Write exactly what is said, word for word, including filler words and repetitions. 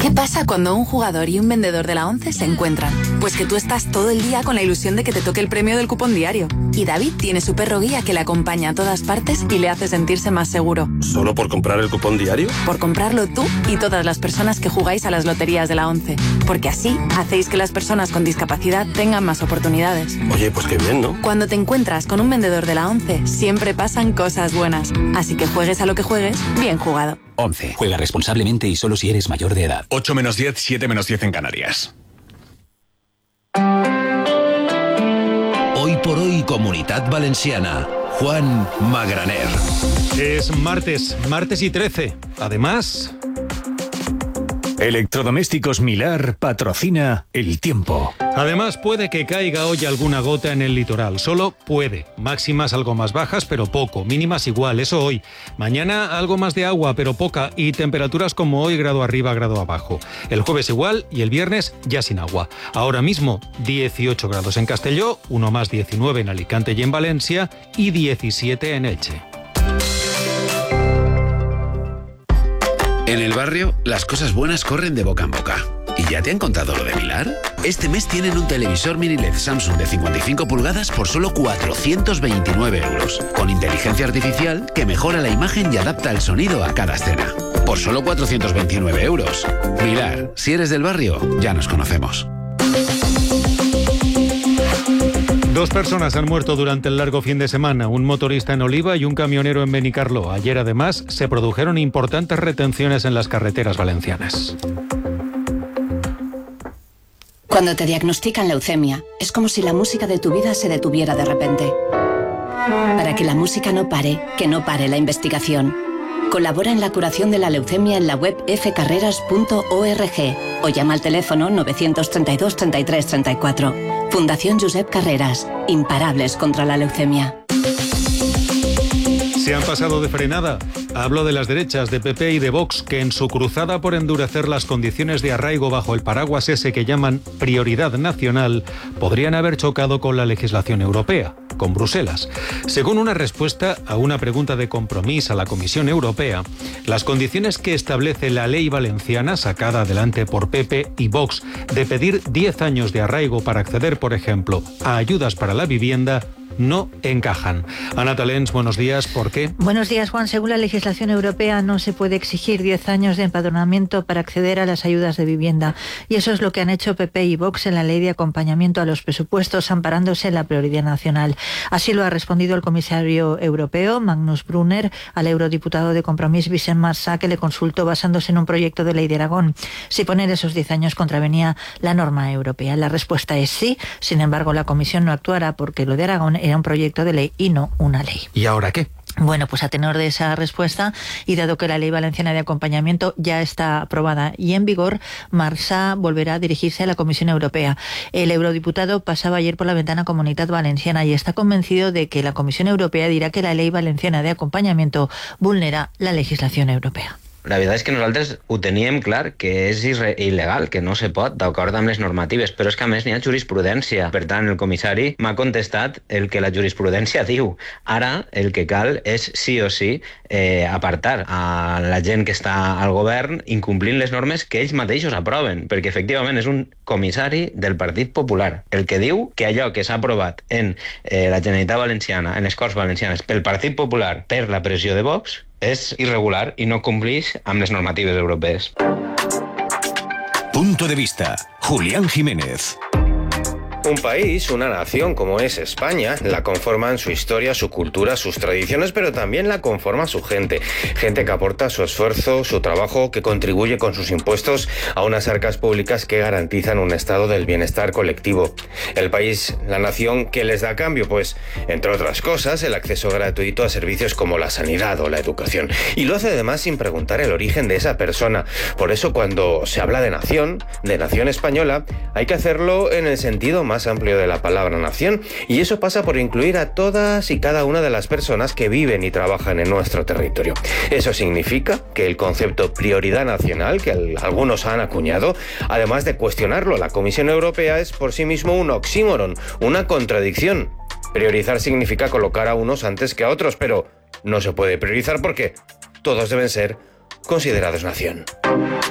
¿Qué pasa cuando un jugador y un vendedor de la ONCE se encuentran? Pues que tú estás todo el día con la ilusión de que te toque el premio del cupón diario. Y David tiene su perro guía que le acompaña a todas partes y le hace sentirse más seguro. ¿Solo por comprar el cupón diario? Por comprarlo tú y todas las personas que jugáis a las loterías de la ONCE. Porque así hacéis que las personas con discapacidad tengan más oportunidades. Oye, pues qué bien, ¿no? Cuando te encuentras con un vendedor de la ONCE, siempre pasan cosas buenas. Así que juegues a lo que juegues, bien jugado. ONCE. Juega responsablemente y solo si eres mayor de edad. ocho menos diez, siete menos diez en Canarias. Hoy por hoy, Comunitat Valenciana. Juan Magraner. Es martes, martes y trece. Además... Electrodomésticos Milar patrocina El Tiempo. Además, puede que caiga hoy alguna gota en el litoral. Solo puede. Máximas algo más bajas, pero poco. Mínimas igual, eso hoy. Mañana algo más de agua, pero poca. Y temperaturas como hoy, grado arriba, grado abajo. El jueves igual y el viernes ya sin agua. Ahora mismo, dieciocho grados en Castelló, uno más diecinueve en Alicante y en Valencia y diecisiete en Elche. En el barrio, las cosas buenas corren de boca en boca. ¿Y ya te han contado lo de Milar? Este mes tienen un televisor mini L E D Samsung de cincuenta y cinco pulgadas por solo cuatrocientos veintinueve euros, con inteligencia artificial que mejora la imagen y adapta el sonido a cada escena. Por solo cuatrocientos veintinueve euros. Milar, si eres del barrio, ya nos conocemos. Dos personas han muerto durante el largo fin de semana, un motorista en Oliva y un camionero en Benicarló. Ayer, además, se produjeron importantes retenciones en las carreteras valencianas. Cuando te diagnostican leucemia, es como si la música de tu vida se detuviera de repente. Para que la música no pare, que no pare la investigación. Colabora en la curación de la leucemia en la web f carreras punto org o llama al teléfono novecientos treinta y dos treinta y tres treinta y cuatro. Fundación Josep Carreras. Imparables contra la leucemia. Se han pasado de frenada. Hablo de las derechas de P P y de Vox, que en su cruzada por endurecer las condiciones de arraigo bajo el paraguas ese que llaman prioridad nacional, podrían haber chocado con la legislación europea, con Bruselas. Según una respuesta a una pregunta de compromiso a la Comisión Europea, las condiciones que establece la ley valenciana, sacada adelante por P P y Vox, de pedir diez años de arraigo para acceder, por ejemplo, a ayudas para la vivienda, no encajan. Ana Talens, buenos días. ¿Por qué? Buenos días, Juan. Según la legislación europea, no se puede exigir diez años de empadronamiento para acceder a las ayudas de vivienda. Y eso es lo que han hecho P P y Vox en la ley de acompañamiento a los presupuestos, amparándose en la prioridad nacional. Así lo ha respondido el comisario europeo, Magnus Brunner, al eurodiputado de Compromís, Vicent Marsá, que le consultó basándose en un proyecto de ley de Aragón. Si poner esos diez años contravenía la norma europea. La respuesta es sí. Sin embargo, la Comisión no actuará porque lo de Aragón era un proyecto de ley y no una ley. ¿Y ahora qué? Bueno, pues a tenor de esa respuesta y dado que la Ley Valenciana de Acompañamiento ya está aprobada y en vigor, Marsá volverá a dirigirse a la Comisión Europea. El eurodiputado pasaba ayer por la ventana Comunitat Valenciana y está convencido de que la Comisión Europea dirá que la Ley Valenciana de Acompañamiento vulnera la legislación europea. La veritat és que nosaltres ho teníem clar, que és il·legal, que no se pot, d'acord amb les normatives, però és que a més n'hi ha jurisprudència. Per tant, el comissari m'ha contestat el que la jurisprudència diu. Ara el que cal és sí o sí eh, apartar a la gent que està al govern incomplint les normes que ells mateixos aproven, perquè efectivament és un comissari del Partit Popular, el que diu que allò que s'ha aprovat en eh, la Generalitat Valenciana, en les Corts Valencianes, pel Partit Popular, per la pressió de Vox, és irregular i no complix amb les normatives europees. Punto de vista. Julián Jiménez. Un país, una nación como es España, la conforman su historia, su cultura, sus tradiciones, pero también la conforma su gente. Gente que aporta su esfuerzo, su trabajo, que contribuye con sus impuestos a unas arcas públicas que garantizan un estado del bienestar colectivo. El país, la nación, ¿qué les da a cambio? Pues, entre otras cosas, el acceso gratuito a servicios como la sanidad o la educación. Y lo hace además sin preguntar el origen de esa persona. Por eso, cuando se habla de nación, de nación española, hay que hacerlo en el sentido más más amplio de la palabra nación, y eso pasa por incluir a todas y cada una de las personas que viven y trabajan en nuestro territorio. Eso significa que el concepto prioridad nacional, que algunos han acuñado, además de cuestionarlo la Comisión Europea, es por sí mismo un oxímoron, una contradicción. Priorizar significa colocar a unos antes que a otros, pero no se puede priorizar porque todos deben ser considerados nación.